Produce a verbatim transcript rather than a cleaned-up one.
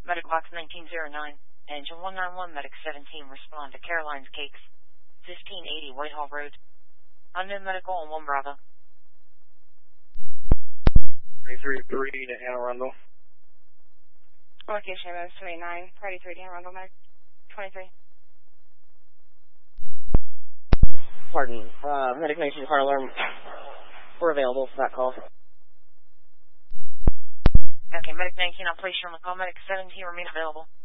Medic Box nineteen oh nine, Engine one nine one, Medic seventeen, respond to Caroline's Cakes, fifteen eighty Whitehall Road. Unknown medical on one Bravo. three three three to Anne Arundel. Location is twenty-nine, Party three to Anne Arundel, Medic twenty-three. Pardon, uh, Medic nineteen, fire alarm. We're available for that call. Okay, Medic nineteen, I'll place you on the call. Medic seventeen, remain available.